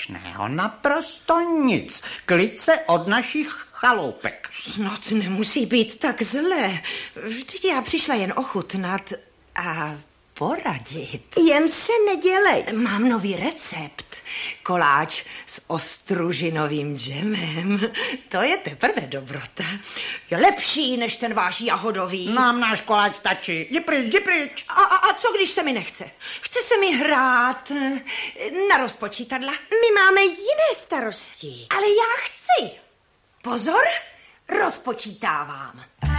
nebezpečného, naprosto nic. Klid se od našich chaloupek. Snad nemusí být tak zlé. Vždyť já přišla jen ochutnat a poradit. Jen se nedělej. Mám nový recept. Koláč s ostružinovým džemem. To je teprve dobrota. Je lepší než ten váš jahodový. Nám náš koláč stačí. Jdi pryč. A co, když se mi nechce? Chce se mi hrát na rozpočítadla. My máme jiné starosti. Ale já chci. Pozor, rozpočítávám.